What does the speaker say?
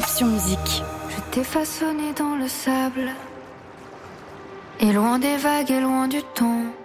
Option Musique. Je t'ai façonné dans le sable, et loin des vagues et loin du temps.